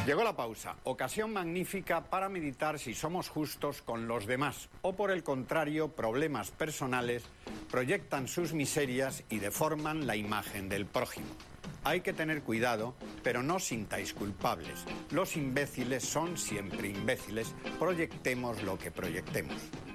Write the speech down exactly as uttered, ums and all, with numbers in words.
Llegó la pausa, ocasión magnífica para meditar si somos justos con los demás o, por el contrario, problemas personales proyectan sus miserias y deforman la imagen del prójimo. Hay que tener cuidado, pero no sintáis culpables. Los imbéciles son siempre imbéciles, proyectemos lo que proyectemos.